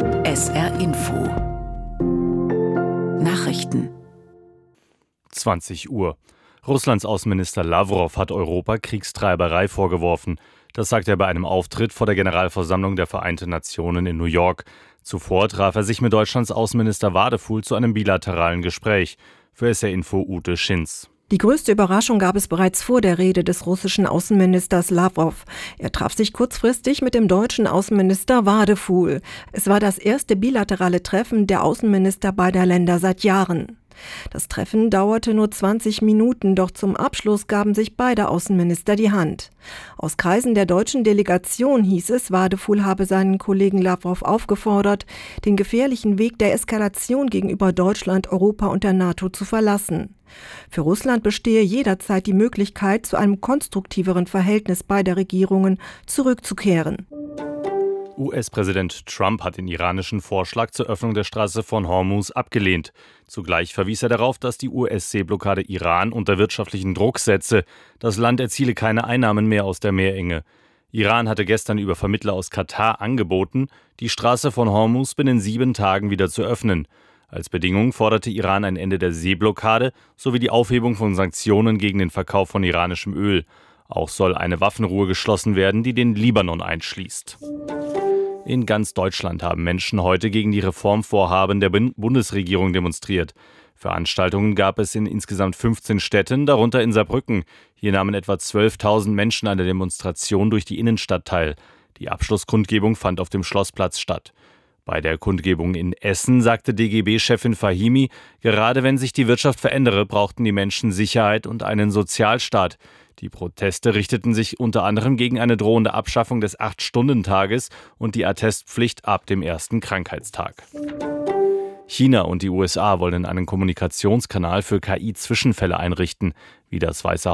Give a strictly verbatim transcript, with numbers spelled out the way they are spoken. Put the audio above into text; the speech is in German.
S R Info Nachrichten zwanzig Uhr. Russlands Außenminister Lawrow hat Europa Kriegstreiberei vorgeworfen. Das sagt er bei einem Auftritt vor der Generalversammlung der Vereinten Nationen in New York. Zuvor traf er sich mit Deutschlands Außenminister Wadefuhl zu einem bilateralen Gespräch. Für S R Info Ute Schinz. Die größte Überraschung gab es bereits vor der Rede des russischen Außenministers Lawrow. Er traf sich kurzfristig mit dem deutschen Außenminister Wadefuhl. Es war das erste bilaterale Treffen der Außenminister beider Länder seit Jahren. Das Treffen dauerte nur zwanzig Minuten, doch zum Abschluss gaben sich beide Außenminister die Hand. Aus Kreisen der deutschen Delegation hieß es, Wadefuhl habe seinen Kollegen Lawrow aufgefordert, den gefährlichen Weg der Eskalation gegenüber Deutschland, Europa und der NATO zu verlassen. Für Russland bestehe jederzeit die Möglichkeit, zu einem konstruktiveren Verhältnis beider Regierungen zurückzukehren. U S-Präsident Trump hat den iranischen Vorschlag zur Öffnung der Straße von Hormuz abgelehnt. Zugleich verwies er darauf, dass die U S-Seeblockade Iran unter wirtschaftlichen Druck setze. Das Land erziele keine Einnahmen mehr aus der Meerenge. Iran hatte gestern über Vermittler aus Katar angeboten, die Straße von Hormuz binnen sieben Tagen wieder zu öffnen. Als Bedingung forderte Iran ein Ende der Seeblockade sowie die Aufhebung von Sanktionen gegen den Verkauf von iranischem Öl. Auch soll eine Waffenruhe geschlossen werden, die den Libanon einschließt. In ganz Deutschland haben Menschen heute gegen die Reformvorhaben der Bundesregierung demonstriert. Veranstaltungen gab es in insgesamt fünfzehn Städten, darunter in Saarbrücken. Hier nahmen etwa zwölftausend Menschen an der Demonstration durch die Innenstadt teil. Die Abschlusskundgebung fand auf dem Schlossplatz statt. Bei der Kundgebung in Essen sagte D G B-Chefin Fahimi, gerade wenn sich die Wirtschaft verändere, brauchten die Menschen Sicherheit und einen Sozialstaat. Die Proteste richteten sich unter anderem gegen eine drohende Abschaffung des acht-Stunden-Tages und die Attestpflicht ab dem ersten Krankheitstag. China und die U S A wollen einen Kommunikationskanal für K I-Zwischenfälle einrichten. Wie das Weiße